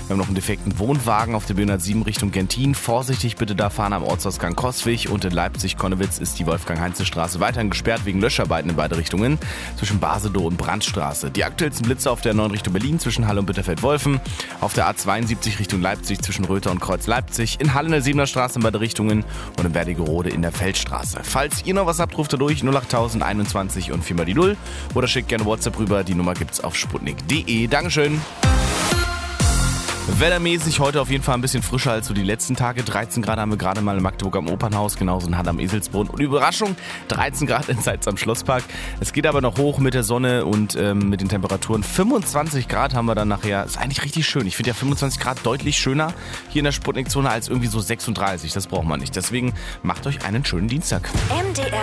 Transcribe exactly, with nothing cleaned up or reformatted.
Wir haben noch einen defekten Wohnwagen auf der B hundertsieben Richtung Gentin. Vorsichtig bitte da fahren am Ortsausgang Coswig. Und in Leipzig-Konnewitz ist die Wolfgang-Heinze-Straße weiterhin gesperrt wegen Löscharbeiten in beide Richtungen zwischen Basedow und Brandstraße. Die aktuellsten Blitze auf der neuen Richtung Berlin zwischen Halle und Bitterfeld-Wolfen. Auf der A zweiundsiebzig Richtung Leipzig zwischen Röther und Kreuz Leipzig. In Halle in der Siebener Straße in beide Richtungen und in Wernigerode in der Feldstraße. Falls ihr noch was habt, ruft ihr durch null acht einundzwanzig und viermal die Null oder schickt gerne WhatsApp rüber. Die Nummer gibt's auf sputnik punkt de. Dankeschön. Wettermäßig heute auf jeden Fall ein bisschen frischer als so die letzten Tage. dreizehn Grad haben wir gerade mal in Magdeburg am Opernhaus, genauso in Halle am Eselsbrunn. Und Überraschung, dreizehn Grad in Zeitz am Schlosspark. Es geht aber noch hoch mit der Sonne und ähm, mit den Temperaturen. fünfundzwanzig Grad haben wir dann nachher. Ist eigentlich richtig schön. Ich finde ja fünfundzwanzig Grad deutlich schöner hier in der Sputnik-Zone als irgendwie so sechsunddreißig. Das braucht man nicht. Deswegen macht euch einen schönen Dienstag. M D R